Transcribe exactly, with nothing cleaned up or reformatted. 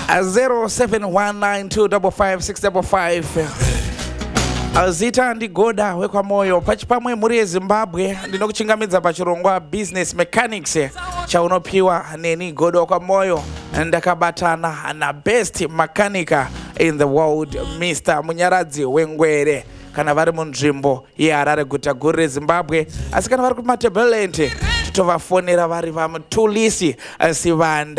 zero seven one nine two five five six five five. Azita ndi goda wekwa moyo pachipamwe muri Zimbabwe ndinokuchingamidza pachirongwa business mechanics chaunopiwa neni goda kwa moyo ndakabatana na best mechanica in the world Mister Munyaradzi Wengwere kana vari munzvimbo yeHarare guta guru reZimbabwe asi kana vari kumatebelente titovafonera vari vamutulisi Sivanda.